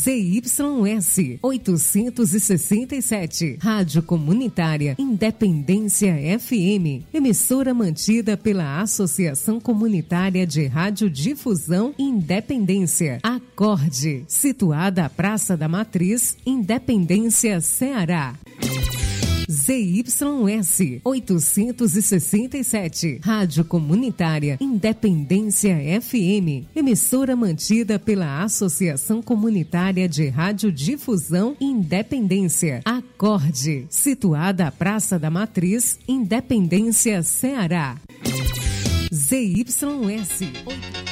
ZYS 867, Rádio Comunitária Independência FM, emissora mantida pela Associação Comunitária de Radiodifusão Independência, Acorde, situada à Praça da Matriz, Independência, Ceará. ZYS 867, Rádio Comunitária Independência FM, emissora mantida pela Associação Comunitária de Radiodifusão Independência, Acorde, situada à Praça da Matriz, Independência, Ceará. ZYS